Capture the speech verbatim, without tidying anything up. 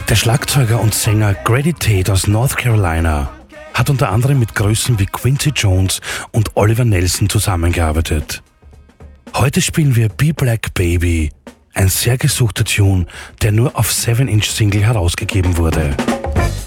Der Schlagzeuger und Sänger Grady Tate aus North Carolina hat unter anderem mit Größen wie Quincy Jones und Oliver Nelson zusammengearbeitet. Heute spielen wir Be Black Baby, ein sehr gesuchter Tune, der nur auf seven inch Single herausgegeben wurde.